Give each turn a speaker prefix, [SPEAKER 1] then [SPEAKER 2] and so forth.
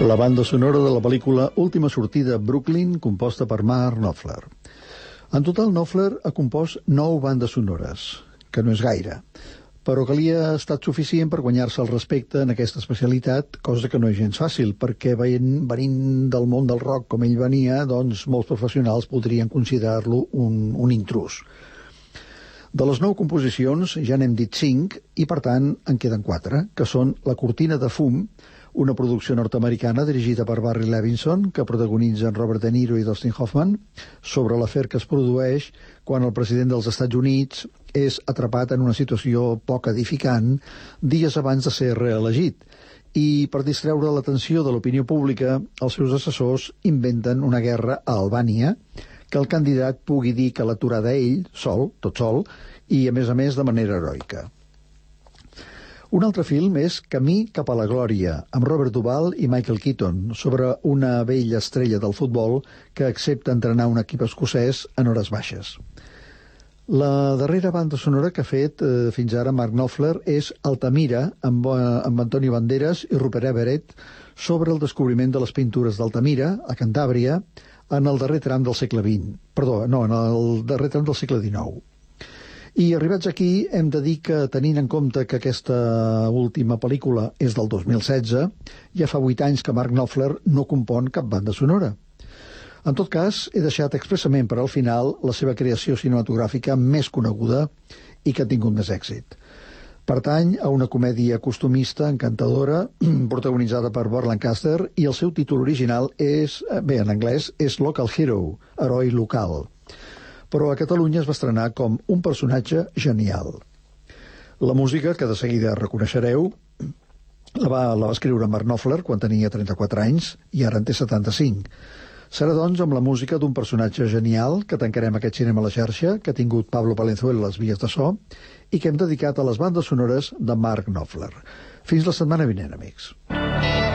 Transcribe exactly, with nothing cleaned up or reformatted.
[SPEAKER 1] La banda sonora de la pel·lícula Última sortida a Brooklyn, composta per Mark Knopfler. En total, Knopfler ha compost nou bandes sonores, que no és gaire, però que li ha estat suficient per guanyar-se el respecte en aquesta especialitat, cosa que no és gens fàcil, perquè venint, venint del món del rock com ell venia, doncs molts professionals podrien considerar-lo un, un intrus. De les nou composicions ja n'hem dit cinc i, per tant, en queden quatre, que són La cortina de fum, una producció nord-americana dirigida per Barry Levinson, que protagonitzen Robert De Niro i Dustin Hoffman, sobre l'afer que es produeix quan el president dels Estats Units és atrapat en una situació poc edificant dies abans de ser reelegit. I per distreure l'atenció de l'opinió pública, els seus assessors inventen una guerra a Albània que el candidat pugui dir que l'aturarà ell, sol, tot sol, i a més a més de manera heroica. Un altre film és Camí cap a la glòria, amb Robert Duvall i Michael Keaton, sobre una vella estrella del futbol que accepta entrenar un equip escocès en hores baixes. La darrera banda sonora que ha fet eh, fins ara Mark Knopfler és Altamira, amb, amb Antonio Banderas i Rupert Everett, sobre el descobriment de les pintures d'Altamira, a Cantàbria, en el darrer tram del segle vint. Perdó, no, en el darrer tram del segle dinou. I arribats aquí hem de dir que, tenint en compte que aquesta última pel·lícula és del dos mil setze, ja fa vuit anys que Mark Knopfler no compon cap banda sonora. En tot cas, he deixat expressament per al final la seva creació cinematogràfica més coneguda i que ha tingut més èxit. Pertany a una comèdia costumista encantadora, protagonitzada per Burt Lancaster, i el seu títol original és, bé, en anglès, és Local Hero, heroi local. Però a Catalunya es va estrenar com un personatge genial. La música, que de seguida reconeixereu, la va, la va escriure Mark Knopfler quan tenia trenta-quatre anys i ara en té setanta-cinc. Serà, doncs, amb la música d'un personatge genial que tancarem aquest cinema a la xarxa, que ha tingut Pablo Palenzuela a les vies de so i que hem dedicat a les bandes sonores de Mark Knopfler. Fins la setmana vinent, amics.